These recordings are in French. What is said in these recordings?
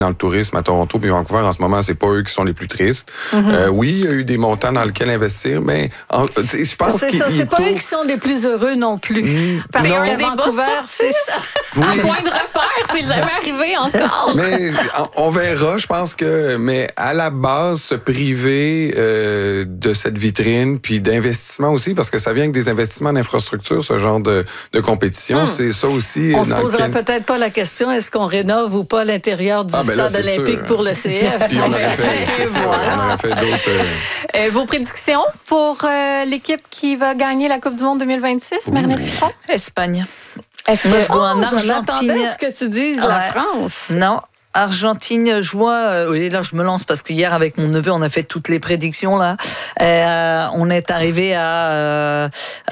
dans le tourisme à Toronto puis Vancouver, en ce moment, c'est pas eux qui sont les plus tristes. Oui, il y a eu des montants dans lesquels investir, mais je pense c'est pas eux qui sont les plus heureux non plus. Parce qu'à Vancouver, c'est ça. Oui. Un point de repère, c'est jamais arrivé encore. Mais on verra, je pense que... Mais à la base, se priver de cette vitrine, puis d'investissement aussi, parce que ça vient avec des investissements d'infrastructure, ce genre de compétition, c'est ça aussi. On se posera peut-être pas la question, est-ce qu'on rénove ou pas l'intérieur du stade olympique sûr. Pour le CF? Puis on aurait fait d'autres... Vos prédictions pour l'équipe qui va gagner la Coupe du Monde 2026, Marinette Pichon? Espagne. Est-ce Moi, que je vois en Argentine. J'attendais ce que tu dises, la France. Non. Argentine, je vois, oui, là je me lance parce que hier avec mon neveu on a fait toutes les prédictions là. On est arrivé à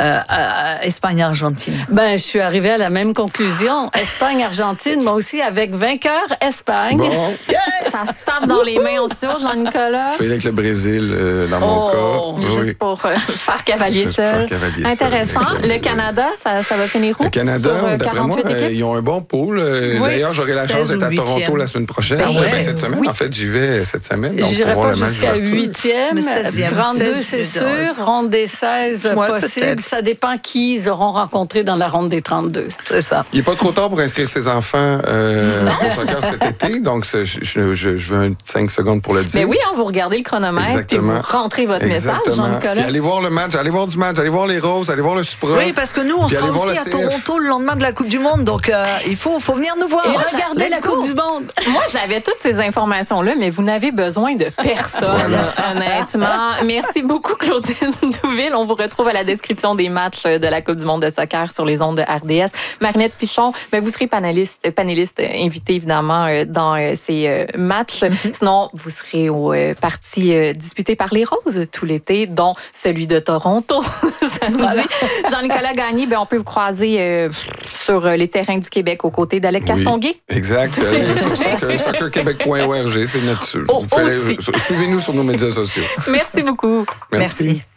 Espagne-Argentine. Ben, je suis arrivée à la même conclusion. Espagne-Argentine, moi aussi avec vainqueur Espagne. Bon. Yes! Ça se tape dans les mains au studio, Jean-Nicolas. Je vais avec le Brésil dans mon cas. Juste pour faire cavalier seul. Intéressant. Le Canada, ça va finir où? Le Canada, d'après moi, équipes? ils ont un bon pool. D'ailleurs, j'aurai la chance d'être à Toronto la semaine prochaine. Cette semaine, en fait, j'y vais cette semaine. J'irai pas jusqu'à 8e. 32, 16, c'est sûr. Ronde des 16 possible. Peut-être. Ça dépend qui ils auront rencontré dans la ronde des 32. C'est ça. Il n'est pas trop tard pour inscrire ses enfants au soccer cet été. Donc, je veux 5 secondes pour le dire. Mais oui, vous regardez le chronomètre et vous rentrez votre message, Jean-Nicolas. Puis allez voir le match, allez voir du match, allez voir les Roses, allez voir le Supra. Oui, parce que nous, on sera aussi à Toronto le lendemain de la Coupe du Monde. Donc, il faut venir nous voir. Et regardez la Coupe du Monde. Moi, j'avais toutes ces informations-là, mais vous n'avez besoin de personne, honnêtement. Merci beaucoup, Claudine Douville. On vous retrouve à la description des matchs de la Coupe du monde de soccer sur les ondes de RDS. Marinette Pichon, vous serez panéliste invité, évidemment, dans ces matchs. Sinon, vous serez aux parties disputées par les Roses tout l'été, dont celui de Toronto. Ça nous dit. Jean-Nicolas Gagné, on peut vous croiser sur les terrains du Québec aux côtés d'Alec Castonguay. Exact. Sur soccerquebec.org, c'est notre... Suivez-nous sur nos médias sociaux. Merci beaucoup. Merci.